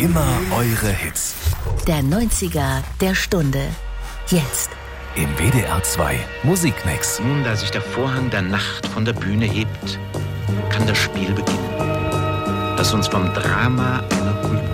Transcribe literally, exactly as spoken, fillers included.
Immer eure Hits. Der neunziger der Stunde. Jetzt. Im W D R zwei Musikmix. Nun, da sich der Vorhang der Nacht von der Bühne hebt, kann das Spiel beginnen, das uns vom Drama einer Kultur